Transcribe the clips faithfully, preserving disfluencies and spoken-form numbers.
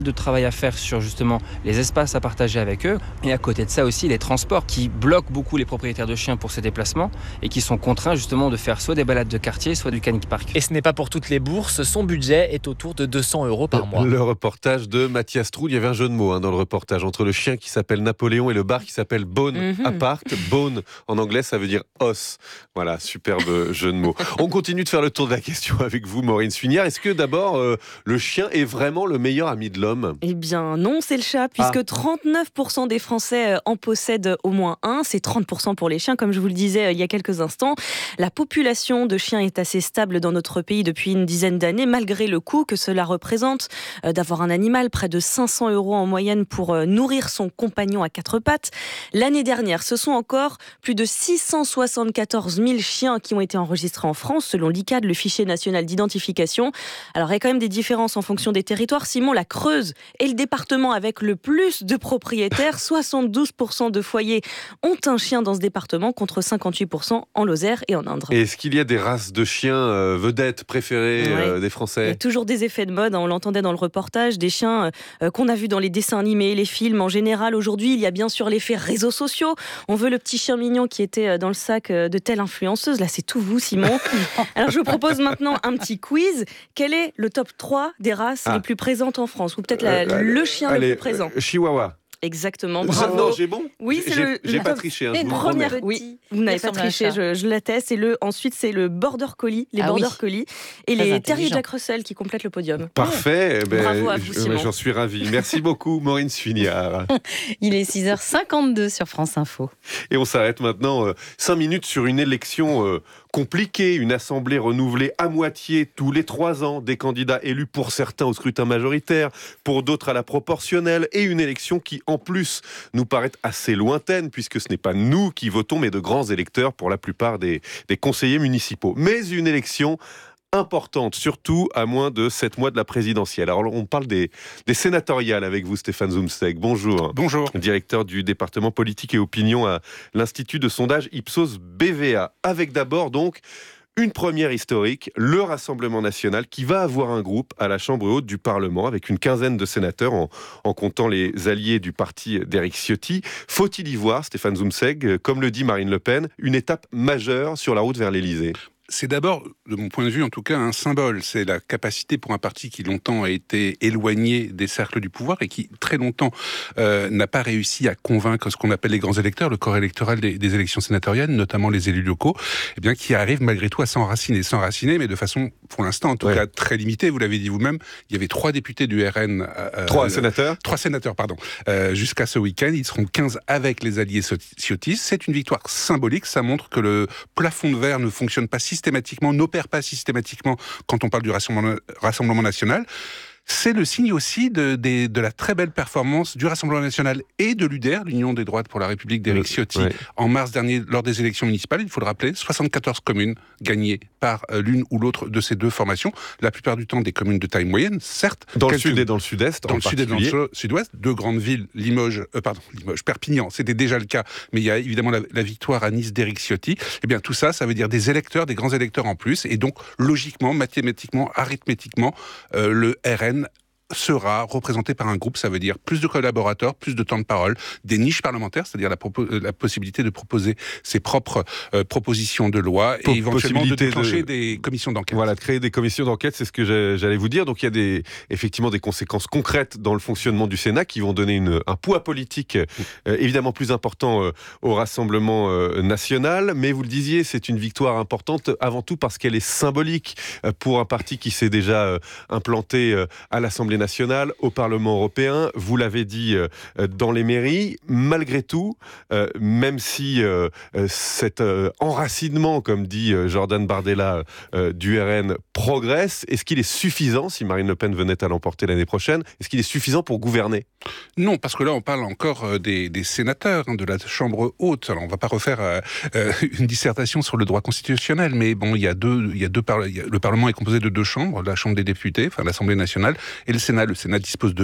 de travail à faire sur justement les espaces à partager avec eux. Et à côté de ça aussi, les transports qui bloquent beaucoup les propriétaires de chiens pour ces déplacements et qui sont contraints justement de faire soit des balades de quartier, soit du Canic Park. Et ce n'est pas pour toutes les bourses, son budget est autour de deux cents euros par mois. Le reportage de Mathias Troud, il y avait un jeu de mots hein, dans le reportage entre le chien qui s'appelle Napoléon et le bar qui s'appelle Bone mm-hmm. Apart. Bone en anglais ça veut dire os. Voilà, superbe jeu de mots. On continue de faire le tour de la question avec vous Maureen Suignard. Est-ce que d'abord euh, le chien est vraiment le meilleur ami de l'homme ? Eh bien non, c'est le chat, puisque ah. trente-neuf pour cent des Français en possèdent au moins un. C'est trente pour cent pour les chiens, comme je vous le disais il y a quelques instants. La population de chiens est assez stable dans notre pays depuis une dizaine d'années, malgré le coût que cela représente euh, d'avoir un animal, près de cinq cents euros en moyenne pour euh, nourrir son compagnon à quatre pattes. L'année dernière, ce sont encore plus de six cent soixante-quatorze mille chiens qui ont été enregistrés en France, selon l'I C A D, le fichier national d'identification. Alors il y a quand même des différences en fonction des territoires. Simon, la Creuse est le département avec le plus de propriétaires. soixante-douze pour cent de foyers ont un chien dans ce département, contre cinquante-huit pour cent en Lozère et en Indre. Et est-ce qu'il y a des races de chiens euh, vedettes préférées ouais. euh, des Français ? Il y a toujours des effets de mode, hein, on l'entendait dans le reportage, des chiens euh, qu'on a vus dans les dessins animés, les films en général. Aujourd'hui, il y a bien sûr l'effet réseaux sociaux. On veut le petit chien mignon qui était dans le sac de telle influenceuse. Là, c'est tout vous, Simon. Alors, je vous propose maintenant un petit quiz. Quel est le top trois des races ah. les plus présentes en France ? Ou peut-être la, euh, le chien allez, le plus présent ? euh, Chihuahua. Exactement, bravo. Non, j'ai bon. Oui, c'est j'ai, le. J'ai le pas triché. Hein, première. Oui, vous n'avez pas triché. Je, je l'atteste. C'est le. Ensuite, c'est le Border Collie, les ah Border oui. Collie et Très les Terrier Jack Russell qui complètent le podium. Parfait. Oh. Ben, bravo à vous, Simon. J'en suis ravi. Merci beaucoup, Maureen Suignard. Il est six heures cinquante-deux sur France Info. Et on s'arrête maintenant euh, cinq minutes sur une élection euh, compliquée, une assemblée renouvelée à moitié tous les trois ans, des candidats élus pour certains au scrutin majoritaire, pour d'autres à la proportionnelle, et une élection qui, en plus, nous paraît assez lointaine, puisque ce n'est pas nous qui votons, mais de grands électeurs pour la plupart des, des conseillers municipaux. Mais une élection importante, surtout à moins de sept mois de la présidentielle. Alors on parle des, des sénatoriales avec vous, Stéphane Zumsteg. Bonjour. Bonjour. Directeur du département politique et opinion à l'Institut de sondage Ipsos B V A. Avec d'abord donc une première historique, le Rassemblement national, qui va avoir un groupe à la Chambre haute du Parlement avec une quinzaine de sénateurs en, en comptant les alliés du parti d'Éric Ciotti. Faut-il y voir, Stéphane Zumsteg, comme le dit Marine Le Pen, une étape majeure sur la route vers l'Élysée ? C'est d'abord, de mon point de vue en tout cas, un symbole. C'est la capacité pour un parti qui longtemps a été éloigné des cercles du pouvoir et qui très longtemps euh, n'a pas réussi à convaincre ce qu'on appelle les grands électeurs, le corps électoral des, des élections sénatoriales, notamment les élus locaux, eh bien, qui arrive malgré tout à s'enraciner, s'enraciner, mais de façon, pour l'instant en tout ouais. cas, très limitée. Vous l'avez dit vous-même, il y avait trois députés du R N. Euh, trois euh, sénateurs Trois sénateurs, pardon. Euh, jusqu'à ce week-end, ils seront quinze avec les alliés ciotistes. C'est une victoire symbolique. Ça montre que le plafond de verre ne fonctionne pas systématiquement systématiquement, n'opère pas systématiquement quand on parle du Rassemblement, Rassemblement national. C'est le signe aussi de, de, de la très belle performance du Rassemblement national et de l'U D R, l'Union des droites pour la République d'Éric Ciotti, ouais. en mars dernier, lors des élections municipales. Il faut le rappeler, soixante-quatorze communes gagnées par euh, l'une ou l'autre de ces deux formations. La plupart du temps, des communes de taille moyenne, certes. Dans le sud et dans le sud-est, Dans le sud et dans le sud-ouest. Deux grandes villes, Limoges, euh, pardon, Limoges, Perpignan, c'était déjà le cas, mais il y a évidemment la, la victoire à Nice d'Éric Ciotti. Eh bien, tout ça, ça veut dire des électeurs, des grands électeurs en plus, et donc, logiquement, mathématiquement, arithmétiquement, euh, le R N sera représenté par un groupe, ça veut dire plus de collaborateurs, plus de temps de parole, des niches parlementaires, c'est-à-dire la, propo- la possibilité de proposer ses propres euh, propositions de loi Pour et éventuellement de déclencher de... des commissions d'enquête. Voilà, de créer des commissions d'enquête, c'est ce que j'allais vous dire. Donc il y a des, effectivement des conséquences concrètes dans le fonctionnement du Sénat qui vont donner une, un poids politique euh, évidemment plus important euh, au Rassemblement euh, national. Mais vous le disiez, c'est une victoire importante avant tout parce qu'elle est symbolique euh, pour un parti qui s'est déjà euh, implanté euh, à l'Assemblée nationale, au Parlement européen, vous l'avez dit, euh, dans les mairies. Malgré tout, euh, même si euh, cet euh, enracinement, comme dit euh, Jordan Bardella euh, du R N, progresse, est-ce qu'il est suffisant, si Marine Le Pen venait à l'emporter l'année prochaine, est-ce qu'il est suffisant pour gouverner ? Non, parce que là, on parle encore des, des sénateurs, hein, de la Chambre haute. Alors, on ne va pas refaire euh, euh, une dissertation sur le droit constitutionnel, mais bon, il y a deux, il y a deux par- il y a, le Parlement est composé de deux chambres, la Chambre des députés, enfin l'Assemblée nationale, et le Sénat. Le Sénat dispose de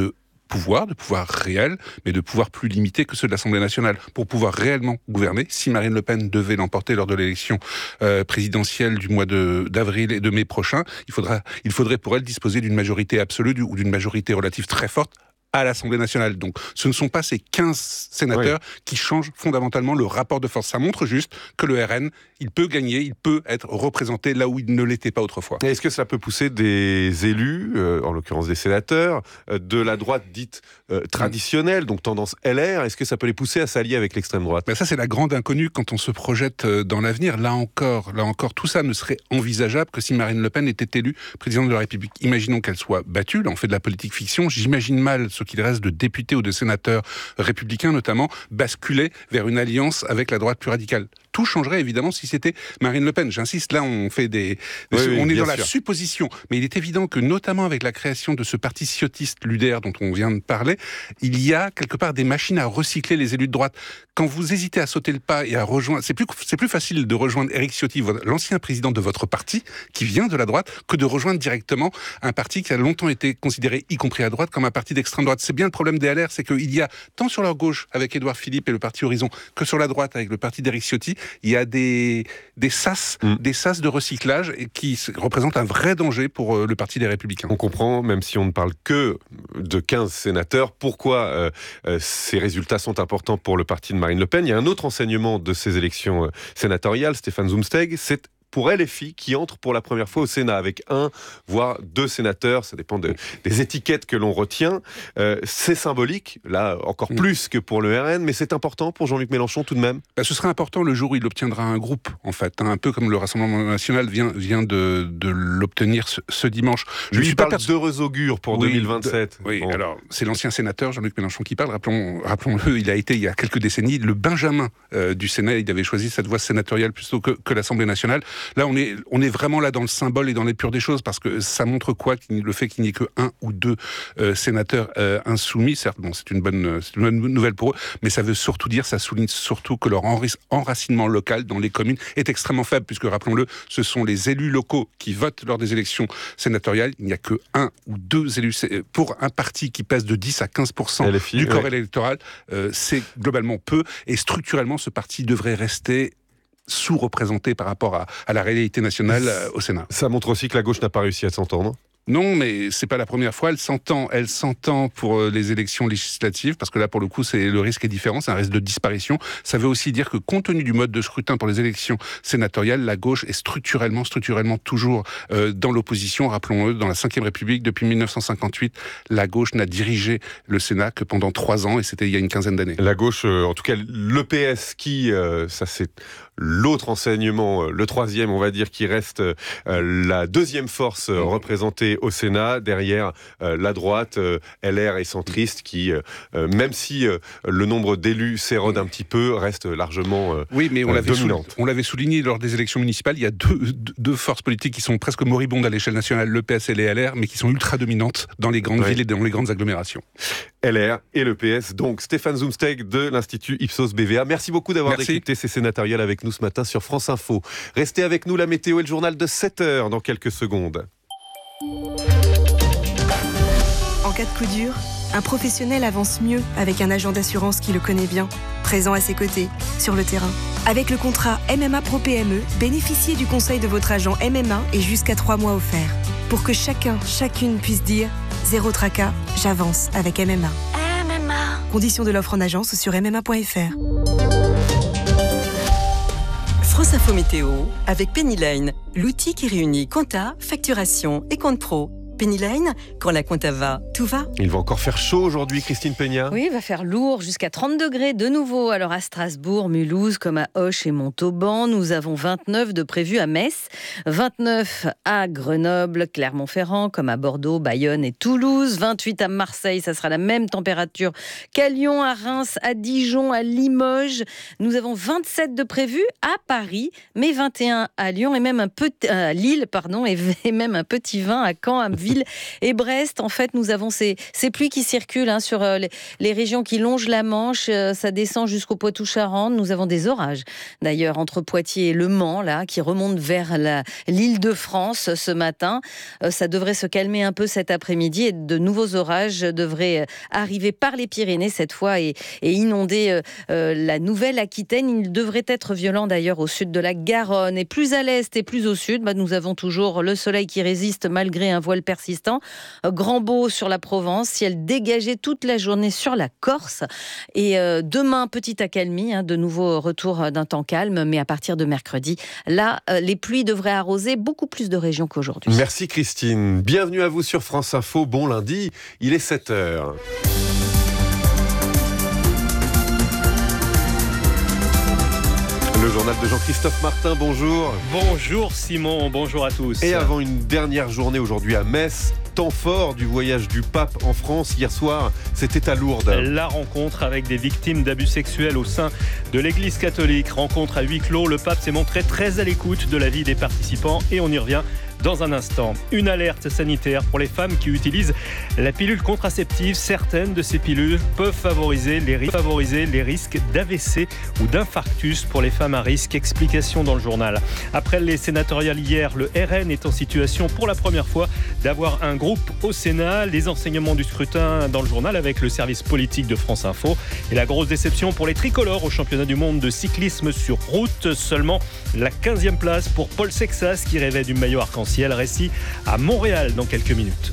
pouvoirs, de pouvoirs réels, mais de pouvoirs plus limités que ceux de l'Assemblée nationale. Pour pouvoir réellement gouverner, si Marine Le Pen devait l'emporter lors de l'élection euh, présidentielle du mois de, d'avril et de mai prochain, il, faudra, il faudrait pour elle disposer d'une majorité absolue ou d'une majorité relative très forte à l'Assemblée nationale. Donc ce ne sont pas ces quinze sénateurs oui. qui changent fondamentalement le rapport de force. Ça montre juste que le R N, il peut gagner, il peut être représenté là où il ne l'était pas autrefois. Et est-ce que ça peut pousser des élus, euh, en l'occurrence des sénateurs, euh, de la droite dite euh, traditionnelle, donc tendance L R, est-ce que ça peut les pousser à s'allier avec l'extrême droite ? Ben ça c'est la grande inconnue quand on se projette dans l'avenir. Là encore, là encore, tout ça ne serait envisageable que si Marine Le Pen était élue présidente de la République. Imaginons qu'elle soit battue, là on fait de la politique fiction, j'imagine mal ce qu'il reste de députés ou de sénateurs républicains notamment, basculer vers une alliance avec la droite plus radicale. Tout changerait évidemment si c'était Marine Le Pen. J'insiste, là on fait des, des oui, on oui, est dans sûr. la supposition, mais il est évident que notamment avec la création de ce parti ciotiste, l'U D R dont on vient de parler, il y a quelque part des machines à recycler les élus de droite. Quand vous hésitez à sauter le pas et à rejoindre, c'est plus c'est plus facile de rejoindre Éric Ciotti, l'ancien président de votre parti, qui vient de la droite, que de rejoindre directement un parti qui a longtemps été considéré, y compris à droite, comme un parti d'extrême droite. C'est bien le problème des L R, c'est qu'il y a tant sur leur gauche avec Édouard Philippe et le parti Horizon que sur la droite avec le parti d'Éric Ciotti, il y a des des sas, mmh. des sas de recyclage qui représentent un vrai danger pour euh, le Parti des Républicains. On comprend, même si on ne parle que de quinze sénateurs, pourquoi euh, euh, ces résultats sont importants pour le parti de Marine Le Pen. Il y a un autre enseignement de ces élections euh, sénatoriales, Stéphane Zumsteg, c'est pour L F I qui entre pour la première fois au Sénat avec un, voire deux sénateurs, ça dépend de, des étiquettes que l'on retient. Euh, c'est symbolique, là encore plus que pour le R N, mais c'est important pour Jean-Luc Mélenchon tout de même. Bah, ce sera important le jour où il obtiendra un groupe, en fait, hein, un peu comme le Rassemblement National vient, vient de, de l'obtenir ce, ce dimanche. Je lui parle d'heureux augures pour oui, deux mille vingt-sept. De, oui, bon. alors c'est l'ancien sénateur Jean-Luc Mélenchon qui parle. Rappelons, rappelons-le, il a été il y a quelques décennies le Benjamin euh, du Sénat. Il avait choisi cette voie sénatoriale plutôt que, que l'Assemblée nationale. Là, on est, on est vraiment là dans le symbole et dans l'épure des choses, parce que ça montre quoi, le fait qu'il n'y ait que un ou deux euh, sénateurs euh, insoumis. Certes, bon, c'est une bonne, c'est une bonne nouvelle pour eux, mais ça veut surtout dire, ça souligne surtout que leur enracinement local dans les communes est extrêmement faible, puisque rappelons-le, ce sont les élus locaux qui votent lors des élections sénatoriales. Il n'y a que un ou deux élus pour un parti qui pèse de dix à quinze pour cent L F I, du corps ouais. électoral. Euh, c'est globalement peu, et structurellement, ce parti devrait rester sous-représenté par rapport à, à la réalité nationale euh, au Sénat. Ça montre aussi que la gauche n'a pas réussi à s'entendre. Non, mais c'est pas la première fois. Elle s'entend, elle s'entend pour les élections législatives, parce que là, pour le coup, c'est le risque est différent. C'est un risque de disparition. Ça veut aussi dire que, compte tenu du mode de scrutin pour les élections sénatoriales, la gauche est structurellement, structurellement toujours euh, dans l'opposition. Rappelons-le, dans la cinquième République, depuis mille neuf cent cinquante-huit, la gauche n'a dirigé le Sénat que pendant trois ans, et c'était il y a une quinzaine d'années. La gauche, euh, en tout cas, l'E P S, qui, euh, ça c'est l'autre enseignement, euh, le troisième, on va dire, qui reste euh, la deuxième force euh, représentée au Sénat, derrière euh, la droite, euh, L R et centriste, qui, euh, même si euh, le nombre d'élus s'érode un petit peu, reste largement euh, oui, mais on l'avait dominante. Sou- on l'avait souligné lors des élections municipales, il y a deux, deux forces politiques qui sont presque moribondes à l'échelle nationale, l'E P S et les L R, mais qui sont ultra dominantes dans les grandes oui. villes et dans les grandes agglomérations. L R et l'E P S. Donc Stéphane Zumsteg de l'Institut Ipsos B V A. Merci beaucoup d'avoir Merci. décrypté ces sénatoriales avec nous ce matin sur France Info. Restez avec nous, la météo et le journal de sept heures dans quelques secondes. En cas de coup dur, un professionnel avance mieux avec un agent d'assurance qui le connaît bien, présent à ses côtés, sur le terrain. Avec le contrat M M A Pro P M E, bénéficiez du conseil de votre agent M M A et jusqu'à trois mois offerts. Pour que chacun, chacune puisse dire « Zéro tracas, j'avance avec M M A ». M M A. Conditions de l'offre en agence sur m m a point f r. France Info Météo avec Pennyline, l'outil qui réunit compta, facturation et compte pro. Pennyline, quand la compta va, tout va. Il va encore faire chaud aujourd'hui, Christine Peña. Oui, il va faire lourd, jusqu'à trente degrés de nouveau. Alors à Strasbourg, Mulhouse, comme à Auch et Montauban, nous avons vingt-neuf de prévus à Metz, vingt-neuf à Grenoble, Clermont-Ferrand, comme à Bordeaux, Bayonne et Toulouse, vingt-huit à Marseille, ça sera la même température qu'à Lyon, à Reims, à Dijon, à Limoges. Nous avons vingt-sept de prévus à Paris, mais vingt et un à Lyon et même un peu à Lille, pardon, et même un petit vingt à Caen, à Lille et Brest. En fait, nous avons ces, ces pluies qui circulent hein, sur euh, les, les régions qui longent la Manche. Euh, ça descend jusqu'au Poitou-Charentes. Nous avons des orages, d'ailleurs, entre Poitiers et Le Mans, là, qui remontent vers la, l'Île-de-France ce matin. Euh, ça devrait se calmer un peu cet après-midi et de nouveaux orages devraient arriver par les Pyrénées cette fois et, et inonder euh, la Nouvelle-Aquitaine. Il devrait être violent d'ailleurs au sud de la Garonne. Et plus à l'est et plus au sud, bah, nous avons toujours le soleil qui résiste malgré un voile persistant. Euh, grand beau sur la Provence, ciel dégagé toute la journée sur la Corse. Et euh, demain, petite accalmie, hein, de nouveau retour d'un temps calme, mais à partir de mercredi, là, euh, les pluies devraient arroser beaucoup plus de régions qu'aujourd'hui. Merci Christine. Bienvenue à vous sur France Info. Bon lundi, il est sept heures. Le journal de Jean-Christophe Martin, bonjour. Bonjour Simon, bonjour à tous. Et avant une dernière journée aujourd'hui à Metz, temps fort du voyage du pape en France. Hier soir, c'était à Lourdes. La rencontre avec des victimes d'abus sexuels au sein de l'église catholique. Rencontre à huis clos, le pape s'est montré très à l'écoute de la vie des participants et on y revient dans un instant. Une alerte sanitaire pour les femmes qui utilisent la pilule contraceptive. Certaines de ces pilules peuvent favoriser les, ri- favoriser les risques d'A V C ou d'infarctus pour les femmes à risque. Explication dans le journal. Après les sénatoriales hier, le R N est en situation pour la première fois d'avoir un groupe au Sénat. Les enseignements du scrutin dans le journal avec le service politique de France Info. Et la grosse déception pour les tricolores au championnat du monde de cyclisme sur route. Seulement la quinzième place pour Paul Sexas qui rêvait du maillot arc-en-ciel. Récit à Montréal dans quelques minutes.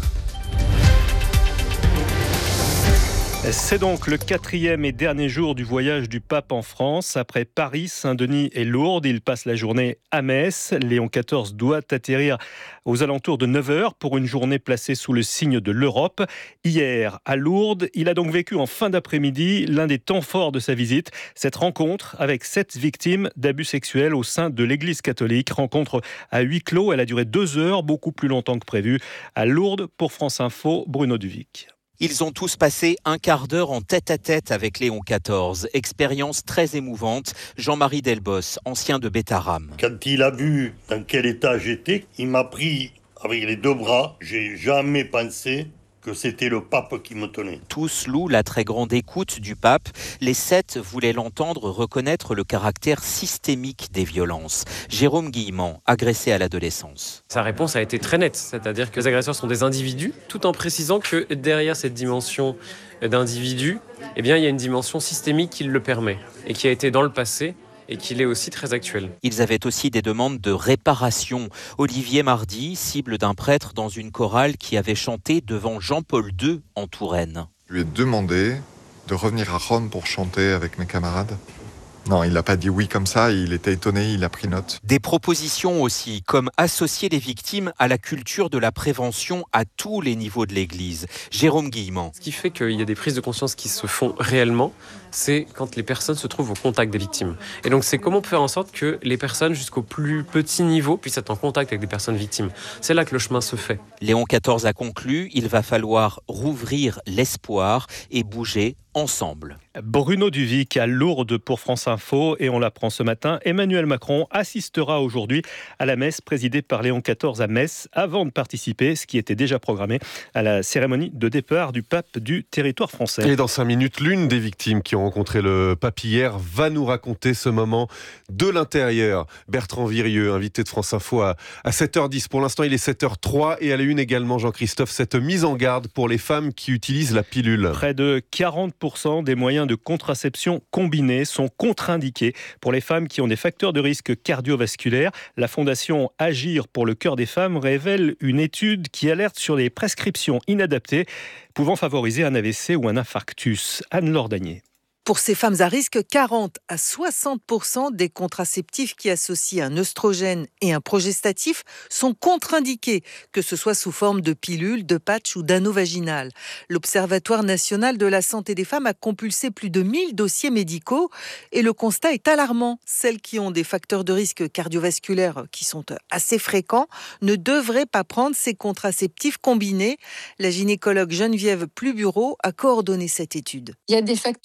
C'est donc le quatrième et dernier jour du voyage du pape en France. Après Paris, Saint-Denis et Lourdes, il passe la journée à Metz. Léon quatorze doit atterrir aux alentours de neuf heures pour une journée placée sous le signe de l'Europe. Hier, à Lourdes, il a donc vécu en fin d'après-midi l'un des temps forts de sa visite. Cette rencontre avec sept victimes d'abus sexuels au sein de l'Église catholique. Rencontre à huis clos, elle a duré deux heures, beaucoup plus longtemps que prévu. À Lourdes, pour France Info, Bruno Duvic. Ils ont tous passé un quart d'heure en tête-à-tête avec Léon quatorze. Expérience très émouvante. Jean-Marie Delbos, ancien de Bétaram. Quand il a vu dans quel état j'étais, il m'a pris avec les deux bras. J'ai jamais pensé que c'était le pape qui me tenait. Tous louent la très grande écoute du pape. Les sept voulaient l'entendre reconnaître le caractère systémique des violences. Jérôme Guillemant, agressé à l'adolescence. Sa réponse a été très nette, c'est-à-dire que les agresseurs sont des individus, tout en précisant que derrière cette dimension d'individu, eh bien, il y a une dimension systémique qui le permet et qui a été dans le passé et qu'il est aussi très actuel. Ils avaient aussi des demandes de réparation. Olivier Mardy, cible d'un prêtre dans une chorale qui avait chanté devant Jean-Paul deux en Touraine. Je lui ai demandé de revenir à Rome pour chanter avec mes camarades. Non, il n'a pas dit oui comme ça, il était étonné, il a pris note. Des propositions aussi, comme associer les victimes à la culture de la prévention à tous les niveaux de l'Église. Jérôme Guillemant. Ce qui fait qu'il y a des prises de conscience qui se font réellement, c'est quand les personnes se trouvent au contact des victimes. Et donc c'est comment faire en sorte que les personnes jusqu'au plus petit niveau puissent être en contact avec des personnes victimes. C'est là que le chemin se fait. Léon quatorze a conclu, il va falloir rouvrir l'espoir et bouger ensemble. Bruno Duvic à Lourdes pour France Info et on l'apprend ce matin, Emmanuel Macron assistera aujourd'hui à la messe présidée par Léon quatorze à Metz avant de participer, ce qui était déjà programmé, à la cérémonie de départ du pape du territoire français. Et dans cinq minutes, l'une des victimes qui ont rencontré le pape hier va nous raconter ce moment de l'intérieur. Bertrand Virieux, invité de France Info à, à sept heures dix. Pour l'instant, il est sept heures trois et à la une également, Jean-Christophe, cette mise en garde pour les femmes qui utilisent la pilule. Près de quarante pour cent des moyens de contraception combinés sont contre-indiqués pour les femmes qui ont des facteurs de risque cardiovasculaires. La fondation Agir pour le cœur des femmes révèle une étude qui alerte sur les prescriptions inadaptées pouvant favoriser un A V C ou un infarctus. Anne-Laure Dagnier. Pour ces femmes à risque, quarante à soixante pour cent des contraceptifs qui associent un œstrogène et un progestatif sont contre-indiqués, que ce soit sous forme de pilules, de patch ou d'anneau vaginal. L'Observatoire national de la santé des femmes a compulsé plus de mille dossiers médicaux et le constat est alarmant. Celles qui ont des facteurs de risque cardiovasculaires qui sont assez fréquents ne devraient pas prendre ces contraceptifs combinés. La gynécologue Geneviève Plubureau a coordonné cette étude. Il y a des facteurs de risque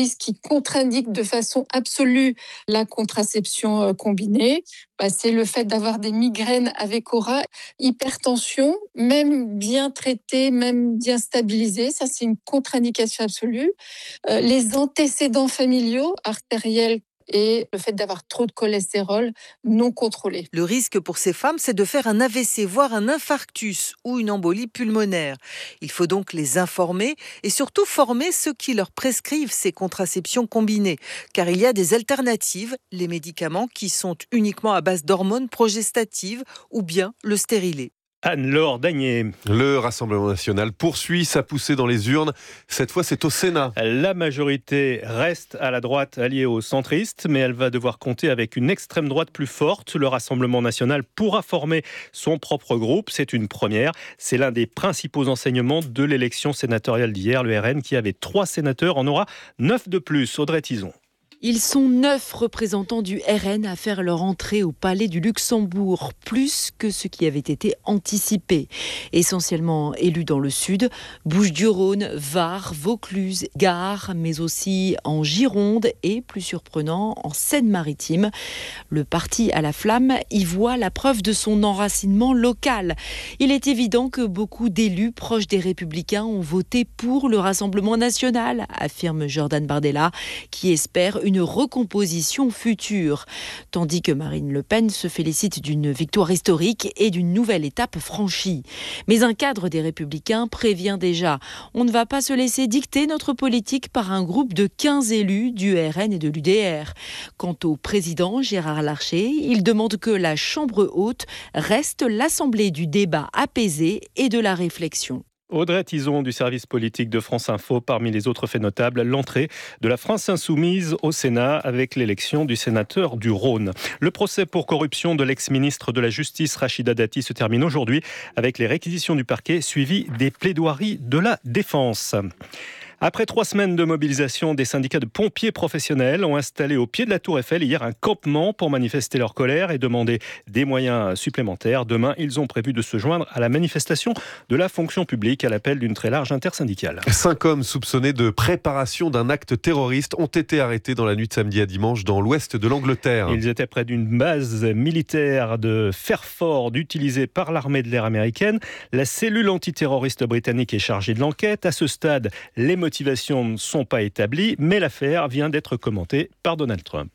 disent qui contre-indiquent de façon absolue la contraception combinée, bah, c'est le fait d'avoir des migraines avec aura, hypertension, même bien traitée, même bien stabilisée, ça c'est une contre-indication absolue. Euh, les antécédents familiaux, artériels, et le fait d'avoir trop de cholestérol non contrôlé. Le risque pour ces femmes, c'est de faire un A V C, voire un infarctus ou une embolie pulmonaire. Il faut donc les informer et surtout former ceux qui leur prescrivent ces contraceptions combinées. Car il y a des alternatives, les médicaments qui sont uniquement à base d'hormones progestatives ou bien le stérilet. Anne-Laure Dagné. Le Rassemblement national poursuit sa poussée dans les urnes. Cette fois, c'est au Sénat. La majorité reste à la droite alliée aux centristes, mais elle va devoir compter avec une extrême droite plus forte. Le Rassemblement national pourra former son propre groupe. C'est une première. C'est l'un des principaux enseignements de l'élection sénatoriale d'hier. Le R N, qui avait trois sénateurs, en aura neuf de plus. Audrey Tizon. Ils sont neuf représentants du R N à faire leur entrée au Palais du Luxembourg, plus que ce qui avait été anticipé. Essentiellement élus dans le sud, Bouches-du-Rhône, Var, Vaucluse, Gard, mais aussi en Gironde et, plus surprenant, en Seine-Maritime. Le parti à la flamme y voit la preuve de son enracinement local. Il est évident que beaucoup d'élus proches des Républicains ont voté pour le Rassemblement national, affirme Jordan Bardella, qui espère une une recomposition future. Tandis que Marine Le Pen se félicite d'une victoire historique et d'une nouvelle étape franchie. Mais un cadre des Républicains prévient déjà. On ne va pas se laisser dicter notre politique par un groupe de quinze élus du R N et de l'U D R. Quant au président Gérard Larcher, il demande que la Chambre haute reste l'assemblée du débat apaisé et de la réflexion. Audrey Tizon du service politique de France Info. Parmi les autres faits notables, l'entrée de la France insoumise au Sénat avec l'élection du sénateur du Rhône. Le procès pour corruption de l'ex-ministre de la Justice Rachida Dati se termine aujourd'hui avec les réquisitions du parquet suivies des plaidoiries de la défense. Après trois semaines de mobilisation, des syndicats de pompiers professionnels ont installé au pied de la Tour Eiffel hier un campement pour manifester leur colère et demander des moyens supplémentaires. Demain, ils ont prévu de se joindre à la manifestation de la fonction publique à l'appel d'une très large intersyndicale. Cinq hommes soupçonnés de préparation d'un acte terroriste ont été arrêtés dans la nuit de samedi à dimanche dans l'ouest de l'Angleterre. Ils étaient près d'une base militaire de Fairford utilisée par l'armée de l'air américaine. La cellule antiterroriste britannique est chargée de l'enquête. À ce stade, les motivations ne sont pas établies, mais l'affaire vient d'être commentée par Donald Trump.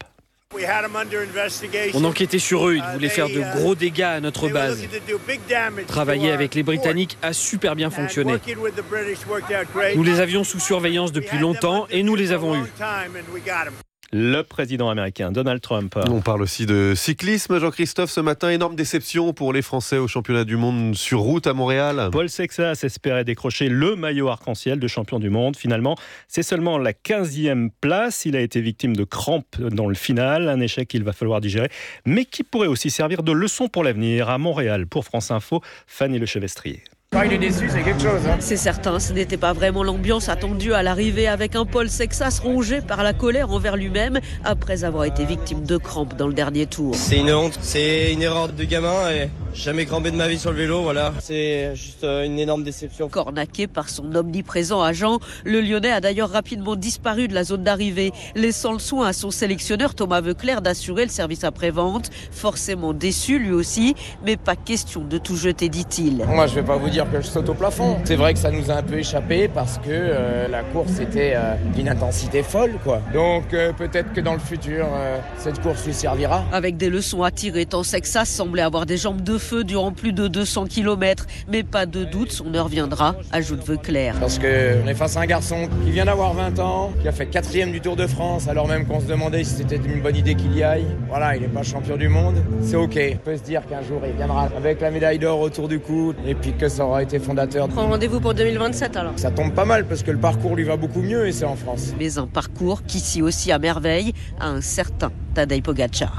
On enquêtait sur eux, ils voulaient faire de gros dégâts à notre base. Travailler avec les Britanniques a super bien fonctionné. Nous les avions sous surveillance depuis longtemps et nous les avons eus. Le président américain Donald Trump. On parle aussi de cyclisme, Jean-Christophe, ce matin. Énorme déception pour les Français au championnat du monde sur route à Montréal. Paul Sexas espérait décrocher le maillot arc-en-ciel de champion du monde. Finalement, c'est seulement la quinzième place. Il a été victime de crampes dans le final. Un échec qu'il va falloir digérer, mais qui pourrait aussi servir de leçon pour l'avenir. À Montréal, pour France Info, Fanny Lechevestrier. Il est déçu, c'est quelque chose. Hein. C'est certain, ce n'était pas vraiment l'ambiance attendue à l'arrivée avec un Paul Sexas rongé par la colère envers lui-même après avoir été victime de crampes dans le dernier tour. C'est une honte, c'est une erreur de gamin et jamais crampé de ma vie sur le vélo, voilà. C'est juste une énorme déception. Cornaqué par son omniprésent agent, le Lyonnais a d'ailleurs rapidement disparu de la zone d'arrivée, laissant le soin à son sélectionneur Thomas Voeckler d'assurer le service après-vente. Forcément déçu lui aussi, mais pas question de tout jeter, dit-il. Moi je vais pas vous dire que je saute au plafond. C'est vrai que ça nous a un peu échappé parce que euh, la course était euh, d'une intensité folle, quoi. Donc euh, peut-être que dans le futur, euh, cette course lui servira. Avec des leçons à tirer, tant Sexas semblait avoir des jambes de feu durant plus de deux cents kilomètres. Mais pas de doute, son heure viendra, ajoute Voeckler. Parce qu'on est face à un garçon qui vient d'avoir vingt ans, qui a fait quatrième du Tour de France, alors même qu'on se demandait si c'était une bonne idée qu'il y aille. Voilà, il n'est pas champion du monde. C'est ok. On peut se dire qu'un jour il viendra avec la médaille d'or autour du cou et puis que ça aura été fondateur. Prends rendez-vous pour deux mille vingt-sept alors. Ça tombe pas mal parce que le parcours lui va beaucoup mieux et c'est en France. Mais un parcours qui scie aussi à merveille à un certain Tadej Pogacar.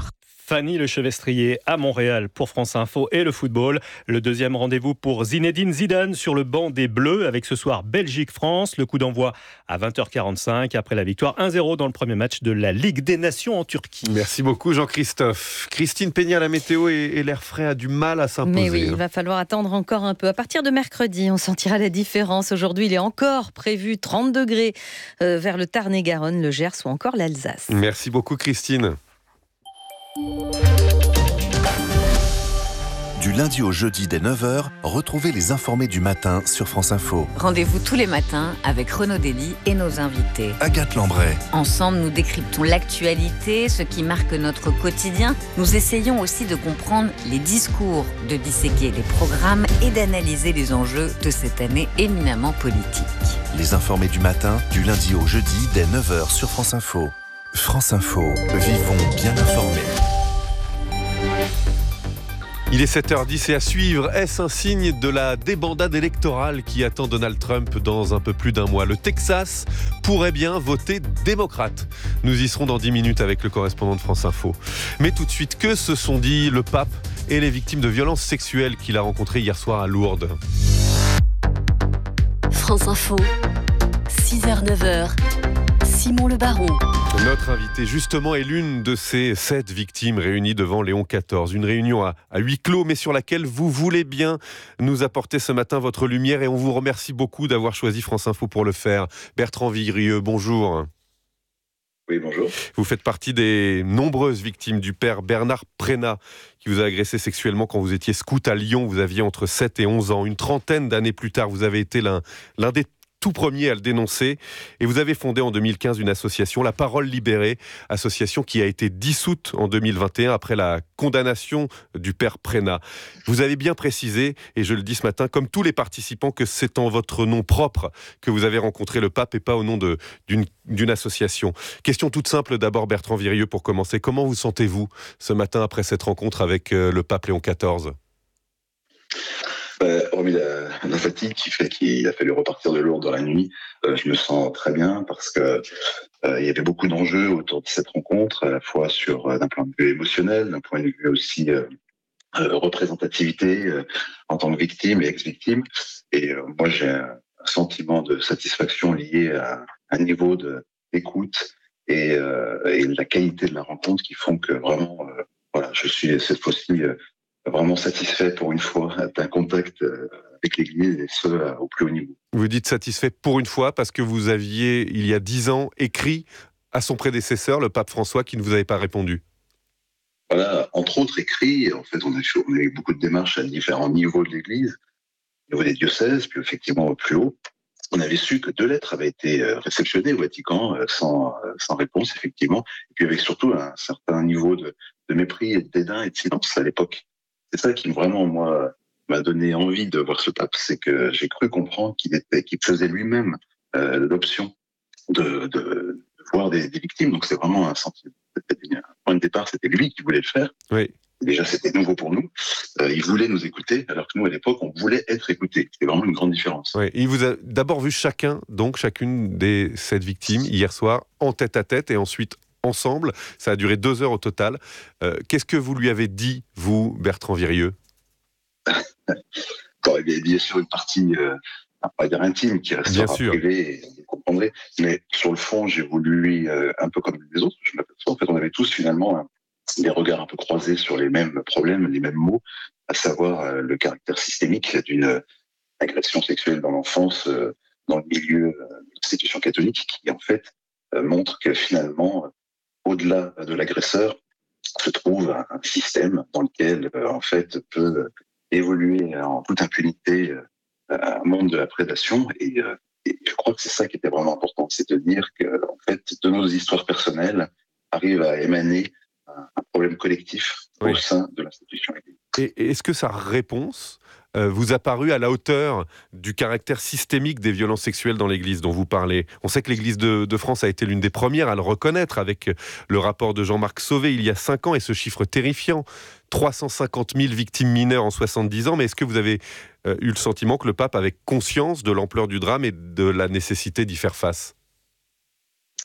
Fanny Lechevestrier à Montréal pour France Info et le football. Le deuxième rendez-vous pour Zinedine Zidane sur le banc des Bleus avec ce soir Belgique-France. Le coup d'envoi à vingt heures quarante-cinq après la victoire un zéro dans le premier match de la Ligue des Nations en Turquie. Merci beaucoup Jean-Christophe. Christine Peña, la météo et, et l'air frais a du mal à s'imposer. Mais oui, il va falloir attendre encore un peu. À partir de mercredi, on sentira la différence. Aujourd'hui, il est encore prévu trente degrés euh, vers le Tarn-et-Garonne, le Gers ou encore l'Alsace. Merci beaucoup Christine. Du lundi au jeudi dès neuf heures, retrouvez les informés du matin sur France Info. Rendez-vous tous les matins avec Renaud Dely et nos invités. Agathe Lambray. Ensemble, nous décryptons l'actualité, ce qui marque notre quotidien. Nous essayons aussi de comprendre les discours, de disséquer les programmes et d'analyser les enjeux de cette année éminemment politique. Les informés du matin, du lundi au jeudi dès neuf heures sur France Info. France Info, vivons bien informés. Il est sept heures dix et à suivre, est-ce un signe de la débandade électorale qui attend Donald Trump dans un peu plus d'un mois ? Le Texas pourrait bien voter démocrate. Nous y serons dans dix minutes avec le correspondant de France Info. Mais tout de suite, que se sont dit le pape et les victimes de violences sexuelles qu'il a rencontrées hier soir à Lourdes ? France Info, six heures neuf heures, Simon Le Baron. Notre invité, justement, est l'une de ces sept victimes réunies devant Léon quatorze. Une réunion à, à huis clos, mais sur laquelle vous voulez bien nous apporter ce matin votre lumière. Et on vous remercie beaucoup d'avoir choisi France Info pour le faire. Bertrand Virieux, bonjour. Oui, bonjour. Vous faites partie des nombreuses victimes du père Bernard Prénat, qui vous a agressé sexuellement quand vous étiez scout à Lyon. Vous aviez entre sept et onze ans. Une trentaine d'années plus tard, vous avez été l'un, l'un des tout premier à le dénoncer, et vous avez fondé en deux mille quinze une association, La Parole Libérée, association qui a été dissoute en deux mille vingt et un après la condamnation du père Prénat. Vous avez bien précisé, et je le dis ce matin, comme tous les participants, que c'est en votre nom propre que vous avez rencontré le pape et pas au nom de, d'une, d'une association. Question toute simple d'abord, Bertrand Virieux, pour commencer. Comment vous sentez-vous ce matin après cette rencontre avec euh, le pape Léon quatorze ? Euh, hormis la, la fatigue qui fait qu'il a fallu repartir de Lourdes dans la nuit, euh, je me sens très bien parce que euh, il y avait beaucoup d'enjeux autour de cette rencontre, à la fois sur euh, d'un point de vue émotionnel, d'un point de vue aussi euh, euh, représentativité euh, en tant que victime et ex-victime. Et euh, moi, j'ai un sentiment de satisfaction lié à un niveau de, d'écoute et, euh, et la qualité de la rencontre qui font que vraiment, euh, voilà, je suis cette fois-ci euh, vraiment satisfait pour une fois d'un contact avec l'Église et ce au plus haut niveau. Vous dites satisfait pour une fois parce que vous aviez, il y a dix ans, écrit à son prédécesseur, le pape François, qui ne vous avait pas répondu. Voilà, entre autres écrits. En fait, on a, fait, on a eu beaucoup de démarches à différents niveaux de l'Église, au niveau des diocèses, puis effectivement au plus haut. On avait su que deux lettres avaient été réceptionnées au Vatican sans, sans réponse, effectivement, et puis avec surtout un certain niveau de, de mépris et de dédain et de silence à l'époque. C'est ça qui vraiment, moi, m'a donné envie de voir ce pape. C'est que j'ai cru comprendre qu'il était, qu'il faisait lui-même euh, l'option de, de, de voir des, des victimes. Donc c'est vraiment un sentiment. Un point de départ, c'était lui qui voulait le faire. Oui. Déjà, c'était nouveau pour nous. Euh, il voulait nous écouter, alors que nous, à l'époque, on voulait être écoutés. C'était vraiment une grande différence. Oui. Il vous a d'abord vu chacun, donc chacune des sept victimes, hier soir, en tête à tête, et ensuite ensemble. Ça a duré deux heures au total. Euh, qu'est-ce que vous lui avez dit, vous, Bertrand Virieux ? Bon, il y a bien sûr une partie, euh, on va dire intime, qui restera privée, et vous comprendrez. Mais sur le fond, j'ai voulu, euh, un peu comme les autres, je m'aperçois, en fait, on avait tous finalement un, des regards un peu croisés sur les mêmes problèmes, les mêmes mots, à savoir euh, le caractère systémique d'une euh, agression sexuelle dans l'enfance, euh, dans le milieu euh, de l'institution catholique, qui en fait euh, montre que finalement, au-delà de l'agresseur, se trouve un système dans lequel, euh, en fait, peut évoluer en toute impunité euh, un monde de la prédation. Et, euh, et je crois que c'est ça qui était vraiment important, c'est de dire que, en fait, de nos histoires personnelles arrive à émaner un, un problème collectif oui. au sein de l'institution. Et est-ce que sa réponse euh, vous a paru à la hauteur du caractère systémique des violences sexuelles dans l'Église dont vous parlez ? On sait que l'Église de, de France a été l'une des premières à le reconnaître avec le rapport de Jean-Marc Sauvé il y a cinq ans et ce chiffre terrifiant, trois cent cinquante mille victimes mineures en soixante-dix ans. Mais est-ce que vous avez euh, eu le sentiment que le pape avait conscience de l'ampleur du drame et de la nécessité d'y faire face ?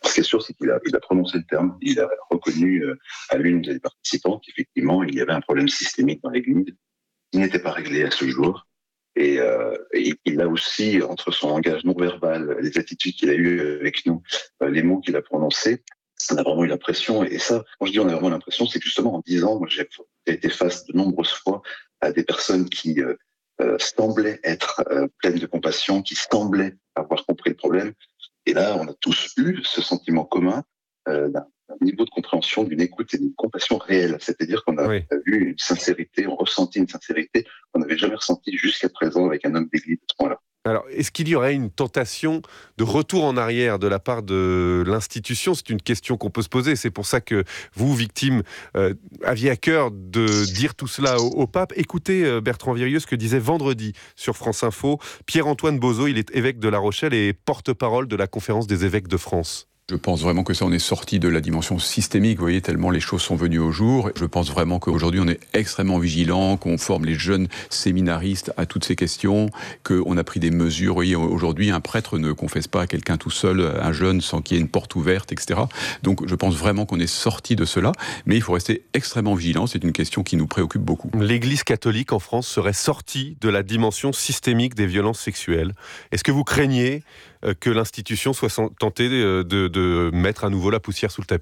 Ce qui est sûr, c'est qu'il a, il a prononcé le terme, il a reconnu euh, à l'une des participantes qu'effectivement, il y avait un problème systémique dans l'Église qui n'était pas réglé à ce jour. Et, euh, et il a aussi, entre son langage non verbal, les attitudes qu'il a eues avec nous, euh, les mots qu'il a prononcés, on a vraiment eu l'impression, et ça, quand je dis on a vraiment l'impression, c'est que justement en dix ans, moi, j'ai été face de nombreuses fois à des personnes qui euh, euh, semblaient être euh, pleines de compassion, qui semblaient avoir compris le problème. Et là, on a tous eu ce sentiment commun euh, d'un, d'un niveau de compréhension, d'une écoute et d'une compassion réelle. C'est-à-dire qu'on a oui. eu une sincérité, on ressentit une sincérité qu'on n'avait jamais ressentie jusqu'à présent avec un homme d'église à ce point-là. Alors, est-ce qu'il y aurait une tentation de retour en arrière de la part de l'institution ? C'est une question qu'on peut se poser. C'est pour ça que vous, victimes, euh, aviez à cœur de dire tout cela au, au pape. Écoutez, euh, Bertrand Virieux, ce que disait vendredi sur France Info Pierre-Antoine Bozo. Il est évêque de La Rochelle et porte-parole de la Conférence des évêques de France. Je pense vraiment que ça, on est sorti de la dimension systémique, vous voyez, tellement les choses sont venues au jour. Je pense vraiment qu'aujourd'hui, on est extrêmement vigilant, qu'on forme les jeunes séminaristes à toutes ces questions, qu'on a pris des mesures. Vous voyez, aujourd'hui, un prêtre ne confesse pas à quelqu'un tout seul, un jeune, sans qu'il y ait une porte ouverte, et cetera. Donc, je pense vraiment qu'on est sorti de cela, mais il faut rester extrêmement vigilant. C'est une question qui nous préoccupe beaucoup. L'Église catholique en France serait sortie de la dimension systémique des violences sexuelles. Est-ce que vous craignez que l'institution soit tentée de, de, de mettre à nouveau la poussière sous le tapis ?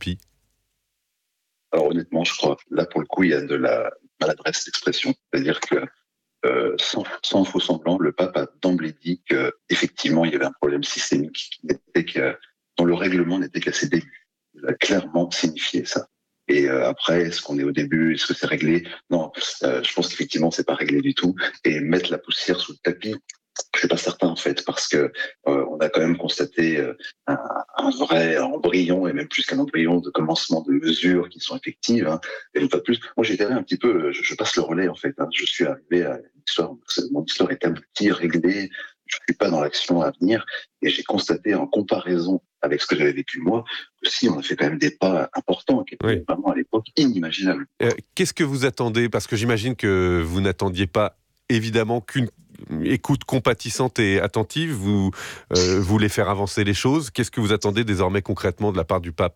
Alors honnêtement, je crois là pour le coup, il y a de la maladresse d'expression. C'est-à-dire que euh, sans, sans faux semblant, le pape a d'emblée dit qu'effectivement, il y avait un problème systémique qui n'était que, dont le règlement n'était qu'à ses débuts. Il a clairement signifié ça. Et euh, après, est-ce qu'on est au début ? Est-ce que c'est réglé ? Non, euh, je pense qu'effectivement, c'est pas réglé du tout. Et mettre la poussière sous le tapis, je suis pas certain en fait, parce que euh, on a quand même constaté euh, un, un vrai embryon, et même plus qu'un embryon, de commencement de mesures qui sont effectives. Hein. Et une fois de plus, moi j'ai été un petit peu, je, je passe le relais en fait. Hein. Je suis arrivé à une histoire, mon histoire est aboutie, réglée. Je suis pas dans l'action à venir, et j'ai constaté en comparaison avec ce que j'avais vécu moi, que si on a fait quand même des pas importants, qui étaient oui. vraiment à l'époque inimaginables. Euh, qu'est-ce que vous attendez ? Parce que j'imagine que vous n'attendiez pas évidemment qu'une écoute compatissante et attentive, vous euh, voulez faire avancer les choses. Qu'est-ce que vous attendez désormais concrètement de la part du pape ?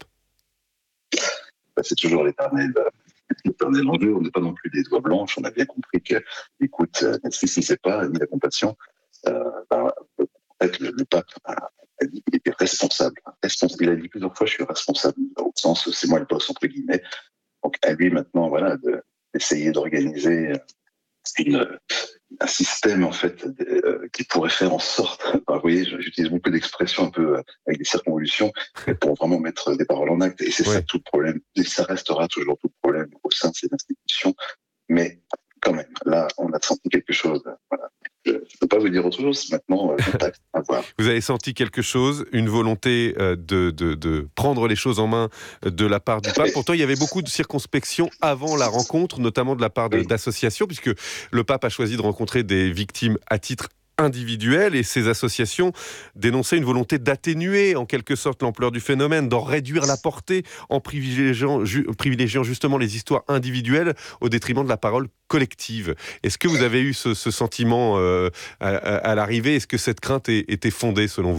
Bah, c'est toujours l'éternel, l'éternel enjeu. On n'est pas non plus des doigts blanches. On a bien compris que l'écoute euh, ne suffisait pas, ni la compassion. Euh, bah, en fait, le, le pape a, a dit qu'il était responsable. responsable. Il a dit plusieurs fois, je suis responsable, au sens, c'est moi le boss, entre guillemets. Donc à lui maintenant, voilà, de, d'essayer d'organiser une, un système en fait euh, qui pourrait faire en sorte, enfin, vous voyez, j'utilise beaucoup d'expressions un peu euh, avec des circonvolutions, pour vraiment mettre des paroles en acte. Et c'est ouais. ça tout le problème. Et ça restera toujours tout le problème au sein de ces institutions. Mais quand même, là, on a senti quelque chose. Voilà. Je ne peux pas vous dire autre chose. Maintenant, euh, contact, à voir. Vous avez senti quelque chose, une volonté euh, de, de, de prendre les choses en main de la part du pape. Pourtant, il y avait beaucoup de circonspection avant la rencontre, notamment de la part de, oui. d'associations, puisque le pape a choisi de rencontrer des victimes à titre individuel, et ces associations dénonçaient une volonté d'atténuer en quelque sorte l'ampleur du phénomène, d'en réduire la portée en privilégiant, ju, privilégiant justement les histoires individuelles au détriment de la parole collective. Est-ce que vous avez eu ce, ce sentiment euh, à, à l'arrivée ? Est-ce que cette crainte est, était fondée selon vous ?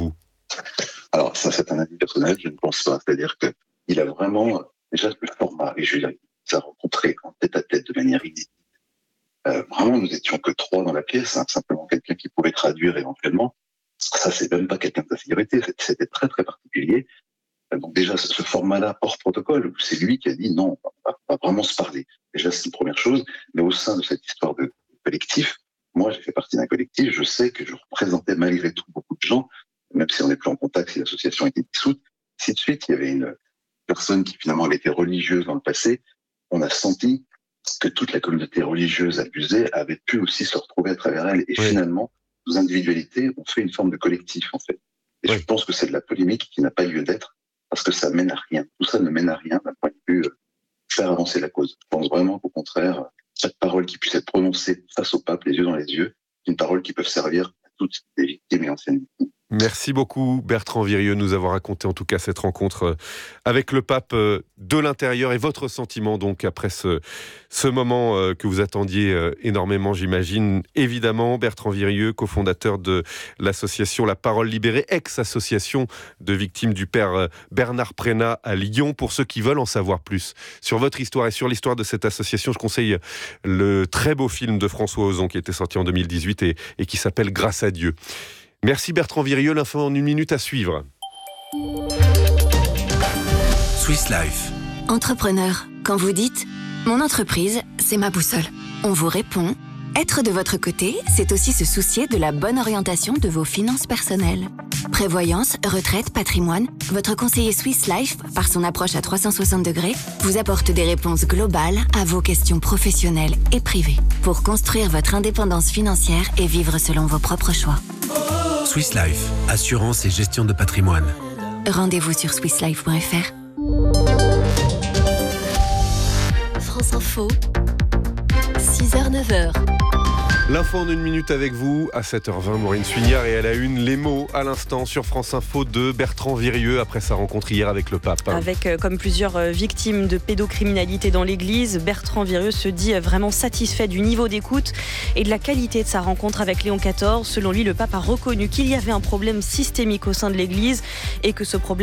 Alors ça, c'est un avis personnel, je ne pense pas. C'est-à-dire qu'il a vraiment, déjà le format, et je l'ai rencontré en tête-à-tête de manière inédite. Euh, vraiment, nous étions que trois dans la pièce, hein, simplement quelqu'un qui pouvait traduire éventuellement. Ça, c'est même pas quelqu'un de sa sécurité, c'était très très particulier. Donc déjà, ce format-là hors protocole, c'est lui qui a dit non, on va, on va vraiment se parler. Déjà, c'est une première chose, mais au sein de cette histoire de collectif, moi, j'ai fait partie d'un collectif, je sais que je représentais malgré tout beaucoup de gens, même si on n'est plus en contact, si l'association était dissoute. Ainsi de suite, il y avait une personne qui finalement avait été religieuse dans le passé. On a senti que toute la communauté religieuse abusée avait pu aussi se retrouver à travers elle. Et oui. finalement, nos individualités ont fait une forme de collectif, en fait. Et oui. je pense que c'est de la polémique qui n'a pas lieu d'être, parce que ça mène à rien. Tout ça ne mène à rien d'un point de vue euh, faire avancer la cause. Je pense vraiment qu'au contraire, chaque parole qui puisse être prononcée face au pape, les yeux dans les yeux, c'est une parole qui peut servir à toutes les victimes et anciennes victimes. Merci beaucoup Bertrand Virieux de nous avoir raconté en tout cas cette rencontre avec le pape de l'intérieur et votre sentiment donc après ce, ce moment que vous attendiez énormément j'imagine. Évidemment Bertrand Virieux, cofondateur de l'association La Parole Libérée, ex-association de victimes du père Bernard Prénat à Lyon. Pour ceux qui veulent en savoir plus sur votre histoire et sur l'histoire de cette association, je conseille le très beau film de François Ozon qui était sorti en deux mille dix-huit et, et qui s'appelle Grâce à Dieu. Merci Bertrand Virieux, l'info en une minute à suivre. Swiss Life. Entrepreneur, quand vous dites « Mon entreprise, c'est ma boussole », on vous répond « Être de votre côté, c'est aussi se soucier de la bonne orientation de vos finances personnelles. » Prévoyance, retraite, patrimoine, votre conseiller Swiss Life, par son approche à trois cent soixante degrés, vous apporte des réponses globales à vos questions professionnelles et privées pour construire votre indépendance financière et vivre selon vos propres choix. Swiss Life, assurance et gestion de patrimoine. Rendez-vous sur swiss life point f r. France Info, six heures neuf heures. L'info en une minute avec vous, à sept heures vingt, Maureen Suignard, et à la une, les mots à l'instant sur France Info de Bertrand Virieux après sa rencontre hier avec le pape. Avec euh, comme plusieurs euh, victimes de pédocriminalité dans l'église, Bertrand Virieux se dit euh, vraiment satisfait du niveau d'écoute et de la qualité de sa rencontre avec Léon quatorze. Selon lui, le pape a reconnu qu'il y avait un problème systémique au sein de l'église et que ce problème